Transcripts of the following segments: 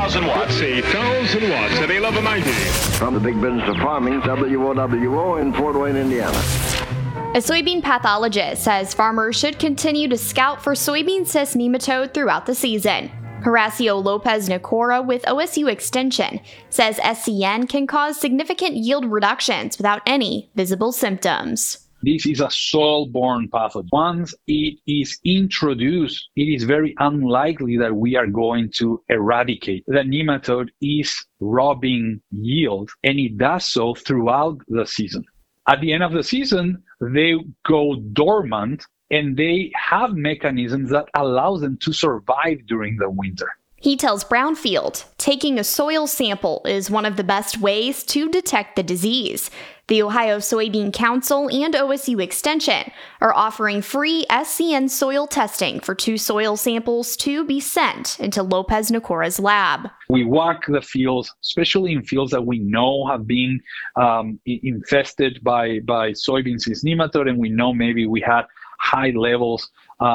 1,000 watts. 1,000 watts at 1190. From the big business of farming, WOWO in Fort Wayne, Indiana. A soybean pathologist says farmers should continue to scout for soybean cyst nematode throughout the season. Horacio Lopez Nicora with OSU Extension says SCN can cause significant yield reductions without any visible symptoms. This is a soil-borne pathogen. Once it is introduced, it is very unlikely that we are going to eradicate. The nematode is robbing yield, and it does so throughout the season. At the end of the season, they go dormant, and they have mechanisms that allow them to survive during the winter. He tells Brownfield taking a soil sample is one of the best ways to detect the disease. The Ohio Soybean Council and OSU Extension are offering free SCN soil testing for 2 soil samples to be sent into Lopez Nicora's lab. We walk the fields, especially in fields that we know have been infested by soybean cyst nematode, and we know maybe we had high levels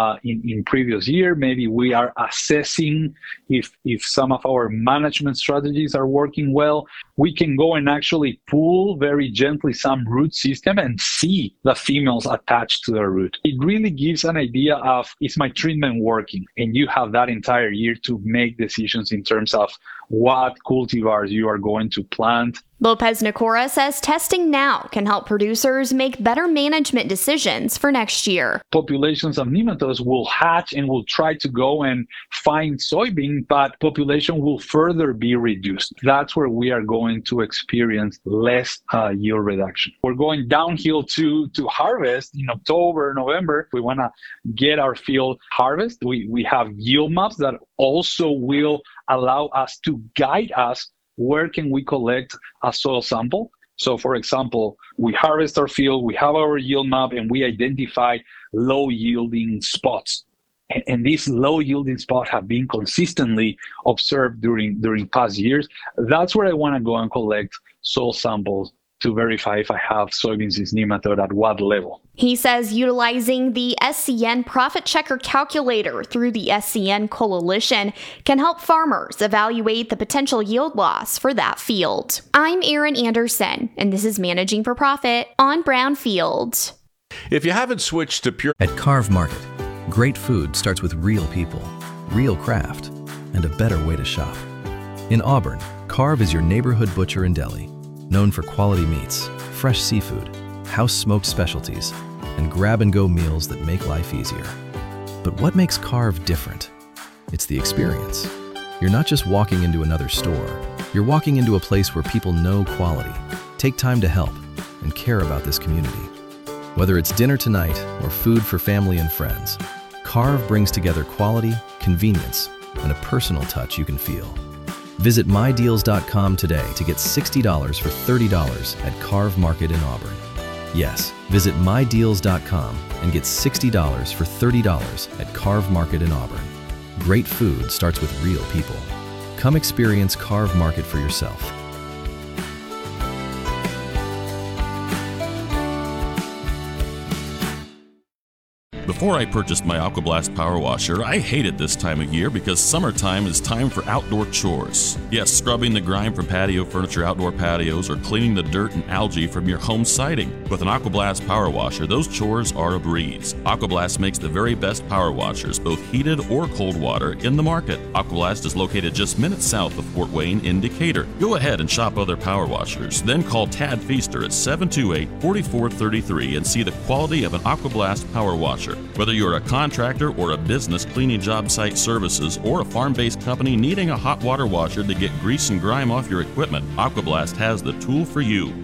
in previous year. Maybe we are assessing if some of our management strategies are working well. We can go and actually pull very gently some root system and see the females attached to the root. It really gives an idea of, is my treatment working? And you have that entire year to make decisions in terms of what cultivars you are going to plant. Lopez Nicora says testing now can help producers make better management decisions for next year. Populations of nematodes will hatch and will try to go and find soybean, but population will further be reduced. That's where we are going to experience less yield reduction. We're going downhill to harvest in October, November. We want to get our field harvest. We have yield maps that also will allow us to guide us where can we collect a soil sample. So for example, we harvest our field, we have our yield map, and we identify low yielding spots. And these low yielding spots have been consistently observed during past years. That's where I want to go and collect soil samples to verify if I have soybean cyst nematode at what level. He says utilizing the SCN Profit Checker calculator through the SCN Coalition can help farmers evaluate the potential yield loss for that field. I'm Erin Anderson, and this is Managing for Profit on Brownfield. If you haven't switched to pure... At Carve Market, great food starts with real people, real craft, and a better way to shop. In Auburn, Carve is your neighborhood butcher and deli, known for quality meats, fresh seafood, house-smoked specialties, and grab-and-go meals that make life easier. But what makes Carve different? It's the experience. You're not just walking into another store. You're walking into a place where people know quality, take time to help, and care about this community. Whether it's dinner tonight or food for family and friends, Carve brings together quality, convenience, and a personal touch you can feel. Visit MyDeals.com today to get $60 for $30 at Carve Market in Auburn. Yes, visit MyDeals.com and get $60 for $30 at Carve Market in Auburn. Great food starts with real people. Come experience Carve Market for yourself. Before I purchased my AquaBlast Power Washer, I hated this time of year because summertime is time for outdoor chores. Yes, scrubbing the grime from patio furniture, outdoor patios, or cleaning the dirt and algae from your home siding. With an AquaBlast Power Washer, those chores are a breeze. AquaBlast makes the very best power washers, both heated or cold water, in the market. AquaBlast is located just minutes south of Fort Wayne in Decatur. Go ahead and shop other power washers, then call Tad Feaster at 728-4433 and see the quality of an AquaBlast Power Washer. Whether you're a contractor or a business cleaning job site services or a farm-based company needing a hot water washer to get grease and grime off your equipment, AquaBlast has the tool for you.